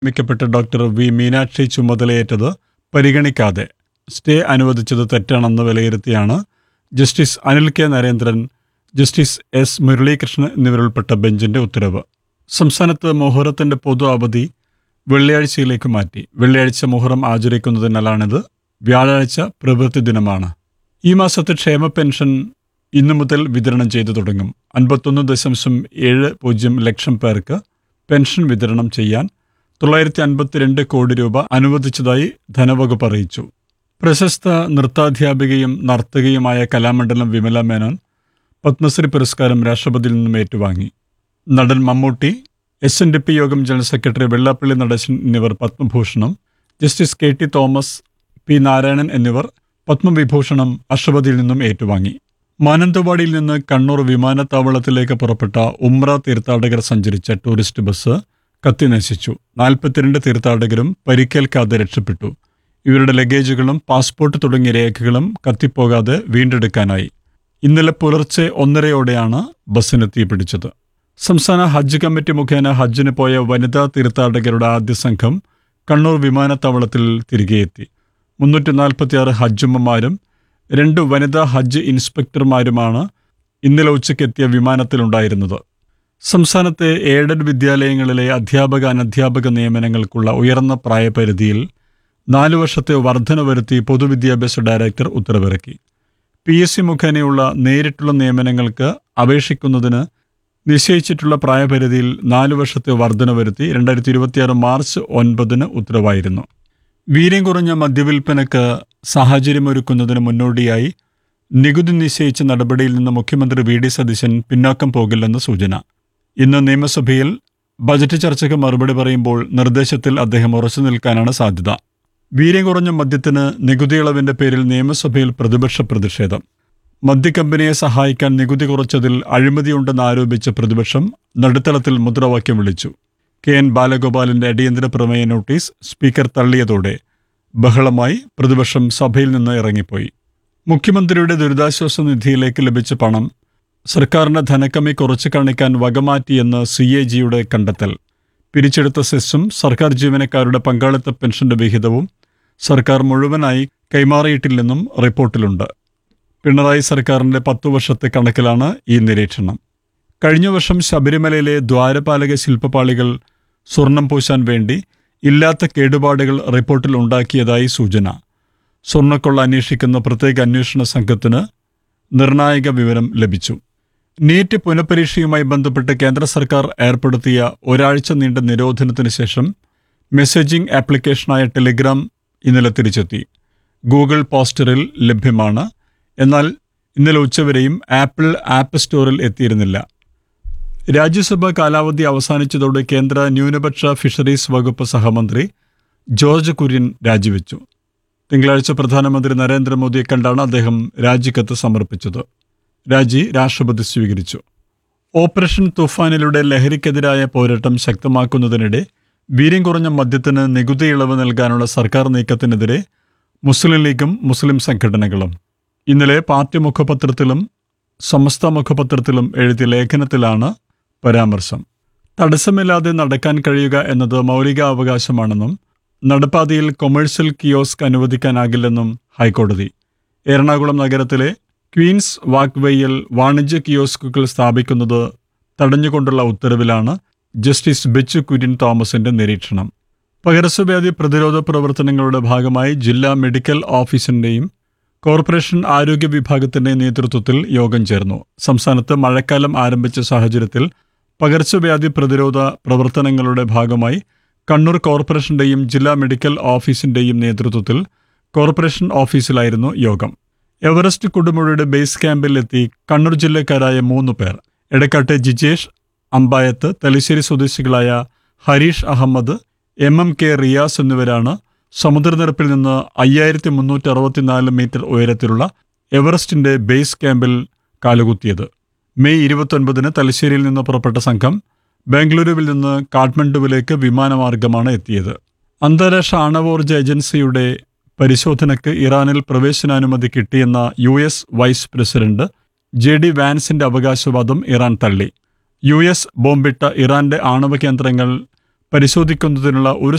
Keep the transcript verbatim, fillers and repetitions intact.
നിയമിക്കപ്പെട്ട doctor V Meenakshi ചുമതലയേറ്റത് പരിഗണിക്കാതെ stay അനുവദിച്ചത് തെറ്റാണെന്ന് വിലയിരുത്തിയാണ് justice Anil K Narendran, justice S Muralikrishnan എന്നിവരുൾപ്പെട്ട ബെഞ്ചിന്റെ ഉത്തരവ്. സംസ്ഥാനത്ത് മുഹറത്തിന്റെ പൊതു അവധി വെള്ളിയാഴ്ചയിലേക്ക് മാറ്റി. വെള്ളിയാഴ്ച മുഹറം ആചരിക്കുന്നതിനാലാണിത്. വ്യാഴാഴ്ച പ്രവൃത്തി ദിനമാണ്. ഈ മാസത്തെ ക്ഷേമ പെൻഷൻ ഇന്നു മുതൽ വിതരണം ചെയ്തു തുടങ്ങും. അൻപത്തൊന്ന് ദശാംശം ഏഴ് പൂജ്യം ലക്ഷം പേർക്ക് പെൻഷൻ വിതരണം ചെയ്യാൻ തൊള്ളായിരത്തി അൻപത്തിരണ്ട് കോടി രൂപ അനുവദിച്ചതായി ധനവകുപ്പ് അറിയിച്ചു. പ്രശസ്ത നൃത്താധ്യാപികയും നർത്തകിയുമായ കലാമണ്ഡലം വിമല മേനോൻ പത്മശ്രീ പുരസ്കാരം രാഷ്ട്രപതിയിൽ നിന്നും ഏറ്റുവാങ്ങി. നടൻ Mammootty, S N D P യോഗം ജനറൽ സെക്രട്ടറി വെള്ളാപ്പള്ളി നടേശൻ എന്നിവർ പത്മഭൂഷണം, justice K T Thomas, P Narayanan എന്നിവർ പത്മവിഭൂഷണം രാഷ്ട്രപതിയിൽ നിന്നും ഏറ്റുവാങ്ങി. മാനന്തവാടിയിൽ നിന്ന് കണ്ണൂർ വിമാനത്താവളത്തിലേക്ക് പുറപ്പെട്ട ഉംറ തീർത്ഥാടകർ സഞ്ചരിച്ച ടൂറിസ്റ്റ് ബസ് കത്തിനശിച്ചു. നാൽപ്പത്തിരണ്ട് തീർത്ഥാടകരും പരിക്കേൽക്കാതെ രക്ഷപ്പെട്ടു. ഇവരുടെ ലഗേജുകളും പാസ്പോർട്ട് തുടങ്ങിയ രേഖകളും കത്തിപ്പോകാതെ വീണ്ടെടുക്കാനായി. ഇന്നലെ പുലർച്ചെ ഒന്നരയോടെയാണ് ബസ്സിന് തീപിടിച്ചത്. സംസ്ഥാന ഹജ്ജ് കമ്മിറ്റി മുഖേന ഹജ്ജിന് പോയ വനിതാ തീർത്ഥാടകരുടെ ആദ്യ സംഘം കണ്ണൂർ വിമാനത്താവളത്തിൽ തിരികെയെത്തി. മുന്നൂറ്റി നാൽപ്പത്തിയാറ് ഹജ്ജുമ്മമാരും രണ്ട് വനിതാ ഹജ്ജ് ഇൻസ്പെക്ടർമാരുമാണ് ഇന്നലെ ഉച്ചയ്ക്കെത്തിയ വിമാനത്തിലുണ്ടായിരുന്നത്. സംസ്ഥാനത്തെ എയ്ഡഡ് വിദ്യാലയങ്ങളിലെ അധ്യാപക അനധ്യാപക നിയമനങ്ങൾക്കുള്ള ഉയർന്ന പ്രായപരിധിയിൽ നാലു വർഷത്തെ വർധന വരുത്തി പൊതുവിദ്യാഭ്യാസ ഡയറക്ടർ ഉത്തരവിറക്കി. പി എസ് സി മുഖേനയുള്ള നേരിട്ടുള്ള നിയമനങ്ങൾക്ക് അപേക്ഷിക്കുന്നതിന് നിശ്ചയിച്ചിട്ടുള്ള പ്രായപരിധിയിൽ നാലു വർഷത്തെ വർധന വരുത്തി രണ്ടായിരത്തി ഇരുപത്തിയാറ് മാർച്ച് ഒൻപതിന് ഉത്തരവായിരുന്നു. വീര്യം കുറഞ്ഞ മദ്യവിൽപ്പനക്ക് സാഹചര്യമൊരുക്കുന്നതിന് മുന്നോടിയായി നികുതി നിശ്ചയിച്ച നടപടിയിൽ നിന്ന് മുഖ്യമന്ത്രി വി ഡി സതീശൻ പിന്നാക്കം പോകില്ലെന്ന് സൂചന. ഇന്ന് നിയമസഭയിൽ ബജറ്റ് ചർച്ചയ്ക്ക് മറുപടി പറയുമ്പോൾ നിർദ്ദേശത്തിൽ അദ്ദേഹം ഉറച്ചു നിൽക്കാനാണ് സാധ്യത. വീര്യം കുറഞ്ഞ മദ്യത്തിന് നികുതി ഇളവിന്റെ പേരിൽ നിയമസഭയിൽ പ്രതിപക്ഷ പ്രതിഷേധം. മദ്യക്കമ്പനിയെ സഹായിക്കാൻ നികുതി കുറച്ചതിൽ അഴിമതിയുണ്ടെന്ന് ആരോപിച്ച പ്രതിപക്ഷം നടുത്തളത്തിൽ മുദ്രാവാക്യം വിളിച്ചു. കെ എൻ ബാലഗോപാലിന്റെ അടിയന്തര പ്രമേയ നോട്ടീസ് സ്പീക്കർ തള്ളിയതോടെ ബഹളമായി പ്രതിപക്ഷം സഭയിൽ നിന്ന് ഇറങ്ങിപ്പോയി. മുഖ്യമന്ത്രിയുടെ ദുരിതാശ്വാസ നിധിയിലേക്ക് ലഭിച്ച പണം സർക്കാരിന്റെ ധനക്കമ്മി കുറച്ചു കാണിക്കാൻ വകമാറ്റിയെന്ന് സി എ ജിയുടെ കണ്ടെത്തൽ. പിരിച്ചെടുത്ത സെസ്സും സർക്കാർ ജീവനക്കാരുടെ പങ്കാളിത്ത പെൻഷന്റെ വിഹിതവും സർക്കാർ മുഴുവനായി കൈമാറിയിട്ടില്ലെന്നും റിപ്പോർട്ടിലുണ്ട്. പിണറായി സർക്കാരിന്റെ പത്തു വർഷത്തെ കണക്കിലാണ് ഈ നിരീക്ഷണം. കഴിഞ്ഞ വർഷം ശബരിമലയിലെ ദ്വാരപാലക ശില്പപാളികൾ സ്വർണം പൂശാൻ വേണ്ടി ഇല്ലാത്ത കേടുപാടുകൾ റിപ്പോർട്ടിൽ ഉണ്ടാക്കിയതായി സൂചന. സ്വർണ്ണക്കൊള്ള അന്വേഷിക്കുന്ന പ്രത്യേക അന്വേഷണ സംഘത്തിന് നിർണായക വിവരം ലഭിച്ചു. നീറ്റ് പുനഃപരീക്ഷയുമായി ബന്ധപ്പെട്ട് കേന്ദ്ര സർക്കാർ ഏർപ്പെടുത്തിയ ഒരാഴ്ച നീണ്ട നിരോധനത്തിന് ശേഷം മെസ്സേജിംഗ് ആപ്ലിക്കേഷനായ ടെലിഗ്രാം ഇന്നലെ തിരിച്ചെത്തി. ഗൂഗിൾ പോസ്റ്ററിൽ ലഭ്യമാണ്. എന്നാൽ ഇന്നലെ ഉച്ചവരെയും ആപ്പിൾ ആപ്പ് സ്റ്റോറിൽ എത്തിയിരുന്നില്ല. രാജ്യസഭ കാലാവധി അവസാനിച്ചതോടെ കേന്ദ്ര ന്യൂനപക്ഷ ഫിഷറീസ് വകുപ്പ് സഹമന്ത്രി ജോർജ് കുര്യൻ രാജിവെച്ചു. തിങ്കളാഴ്ച പ്രധാനമന്ത്രി നരേന്ദ്രമോദിയെ കണ്ടാണ് അദ്ദേഹം രാജിക്കത്ത് സമർപ്പിച്ചത്. രാജി രാഷ്ട്രപതി സ്വീകരിച്ചു. ഓപ്പറേഷൻ തുഫാനിലൂടെ ലഹരിക്കെതിരായ പോരാട്ടം ശക്തമാക്കുന്നതിനിടെ വീര്യം കുറഞ്ഞ മദ്യത്തിന് നികുതി ഇളവ് നൽകാനുള്ള സർക്കാർ നീക്കത്തിനെതിരെ മുസ്ലിം ലീഗും മുസ്ലിം സംഘടനകളും ഇന്നലെ പാർട്ടി മുഖപത്രത്തിലും സമസ്ത മുഖപത്രത്തിലും എഴുതിയ ലേഖനത്തിലാണ് പരാമർശം. തടസ്സമില്ലാതെ നടക്കാൻ കഴിയുക എന്നത് മൗലികാവകാശമാണെന്നും നടപ്പാതയിൽ കൊമേഴ്സ്യൽ കിയോസ്ക് അനുവദിക്കാനാകില്ലെന്നും ഹൈക്കോടതി. എറണാകുളം നഗരത്തിലെ ക്വീൻസ് വാക്ക്വേയിൽ വാണിജ്യ കിയോസ്കുകൾ സ്ഥാപിക്കുന്നത് തടഞ്ഞുകൊണ്ടുള്ള ഉത്തരവിലാണ് ജസ്റ്റിസ് ബെച്ചു കുര്യൻ തോമസിന്റെ നിരീക്ഷണം. പകർച്ചവ്യാധി പ്രതിരോധ പ്രവർത്തനങ്ങളുടെ ഭാഗമായി ജില്ലാ മെഡിക്കൽ ഓഫീസിന്റെയും കോർപ്പറേഷൻ ആരോഗ്യ വിഭാഗത്തിന്റെ നേതൃത്വത്തിൽ യോഗം ചേർന്നു. സംസ്ഥാനത്ത് മഴക്കാലം ആരംഭിച്ച സാഹചര്യത്തിൽ പകർച്ചവ്യാധി പ്രതിരോധ പ്രവർത്തനങ്ങളുടെ ഭാഗമായി കണ്ണൂർ കോർപ്പറേഷന്റെയും ജില്ലാ മെഡിക്കൽ ഓഫീസിന്റെയും നേതൃത്വത്തിൽ കോർപ്പറേഷൻ ഓഫീസിലായിരുന്നു യോഗം. എവറസ്റ്റ് കൊടുമുടിയുടെ ബേസ് ക്യാമ്പിൽ എത്തി കണ്ണൂർ ജില്ലക്കാരായ മൂന്ന് പേർ, എടക്കാട്ടെ ജിജേഷ്, അമ്പായത്ത്, തലശ്ശേരി സ്വദേശികളായ Harish Ahmed, M M K Riyas എന്നിവരാണ് സമുദ്രനിരപ്പിൽ നിന്ന് അയ്യായിരത്തി മുന്നൂറ്റി അറുപത്തിനാല് മീറ്റർ ഉയരത്തിലുള്ള എവറസ്റ്റിന്റെ ബേസ് ക്യാമ്പിൽ കാലുകുത്തിയത്. മെയ് ഇരുപത്തൊൻപതിന് തലശ്ശേരിയിൽ നിന്ന് പുറപ്പെട്ട സംഘം ബാംഗ്ലൂരുവിൽ നിന്ന് കാഠ്മണ്ഡുവിലേക്ക് വിമാനമാർഗമാണ് എത്തിയത്. അന്താരാഷ്ട്ര ആണവോർജ ഏജൻസിയുടെ പരിശോധനയ്ക്ക് ഇറാനിൽ പ്രവേശനാനുമതി കിട്ടിയെന്ന U S vice president J D വാൻസിന്റെ അവകാശവാദം ഇറാൻ തള്ളി. യു എസ് ബോംബിട്ട ഇറാന്റെ ആണവ കേന്ദ്രങ്ങൾ പരിശോധിക്കുന്നതിനുള്ള ഒരു